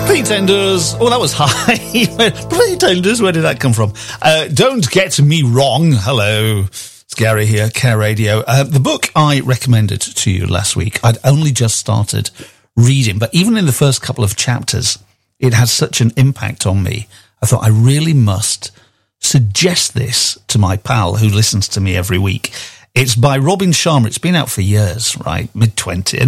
Pretenders. Oh, that was high. Pretenders, where did that come from? Don't get me wrong. Hello. It's Gary here, Care Radio. The book I recommended to you last week, I'd only just started reading, but even in the first couple of chapters, it had such an impact on me. I thought I really must suggest this to my pal who listens to me every week. It's by Robin Sharma. It's been out for years, right? Mid-20,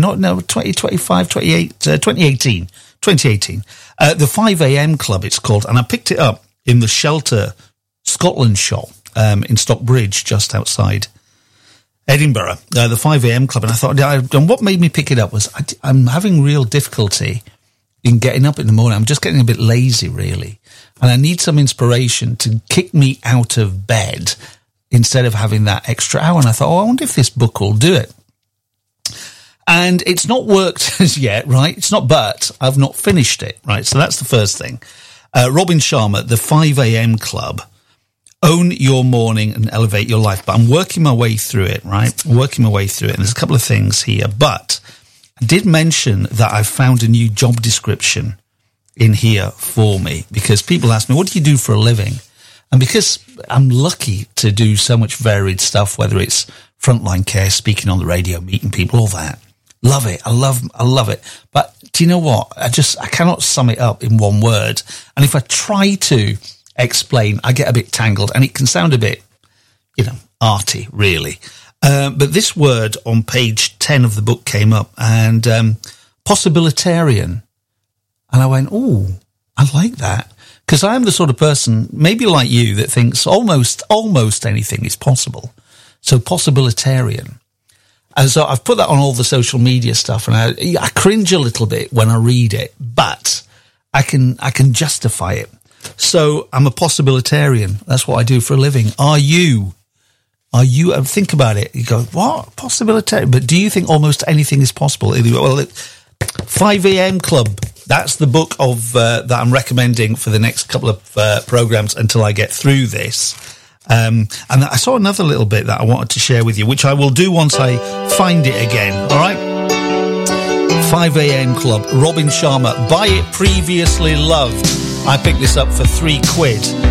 2018. 2018. The 5 a.m. Club, it's called, and I picked it up in the Shelter Scotland shop in Stockbridge, just outside Edinburgh, the 5 a.m. Club. And I thought, and what made me pick it up was I'm having real difficulty in getting up in the morning. I'm just getting a bit lazy, really. And I need some inspiration to kick me out of bed instead of having that extra hour. And I thought, I wonder if this book will do it. And it's not worked as yet, right? It's not, but I've not finished it, right? So that's the first thing. Robin Sharma, the 5 a.m. Club, own your morning and elevate your life. But I'm working my way through it, right? Working my way through it. And there's a couple of things here, but I did mention that I've found a new job description in here for me because people ask me, what do you do for a living? And because I'm lucky to do so much varied stuff, whether it's frontline care, speaking on the radio, meeting people, all that. Love it. I love it. But do you know what? I cannot sum it up in one word. And if I try to explain, I get a bit tangled and it can sound a bit, arty, really. But this word on page 10 of the book came up and, possibilitarian. And I went, oh, I like that. Because I am the sort of person, maybe like you, that thinks almost anything is possible. So possibilitarian. And so I've put that on all the social media stuff, and I cringe a little bit when I read it, but I can justify it. So I'm a possibilitarian. That's what I do for a living. Are you? Think about it. You go, what? Possibilitarian? But do you think almost anything is possible? Well, 5 a.m. Club. That's the book of that I'm recommending for the next couple of programs until I get through this. And I saw another little bit that I wanted to share with you, which I will do once I find it again. All right. 5 a.m. Club, Robin Sharma. Buy it, previously loved. I picked this up for £3.